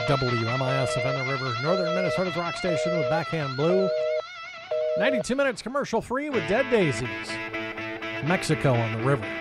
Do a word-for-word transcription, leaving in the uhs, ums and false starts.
W M I S Savannah River, Northern Minnesota's rock station with Backhand Blue. ninety-two minutes commercial free with Dead Daisies. Mexico on the River.